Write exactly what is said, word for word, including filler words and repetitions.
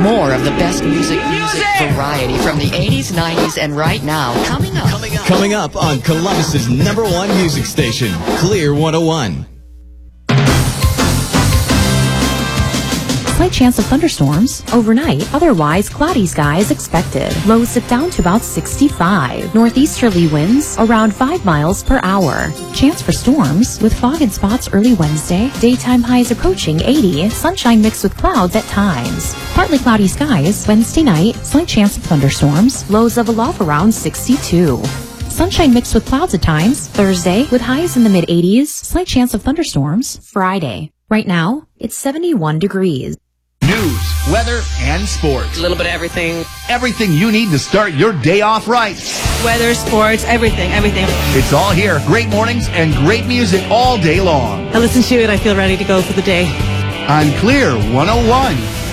More of the best music, music variety from the eighties, nineties, and right now. Coming up. Coming up, Coming up on Columbus's number one music station, Clear one oh one. Slight chance of thunderstorms overnight. Otherwise, cloudy skies expected. Lows dip down to about sixty-five. Northeasterly winds around five miles per hour. Chance for storms with fog in spots early Wednesday. Daytime highs approaching eighty. Sunshine mixed with clouds at times. Partly cloudy skies Wednesday night. Slight chance of thunderstorms. Lows level off around sixty-two. Sunshine mixed with clouds at times. Thursday with highs in the mid eighties. Slight chance of thunderstorms. Friday. Right now, it's seventy-one degrees. News, weather, and sports. A little bit of everything. Everything you need to start your day off right. Weather, sports, everything, everything. It's all here. Great mornings and great music all day long. I listen to it, I feel ready to go for the day. On Clear one oh one.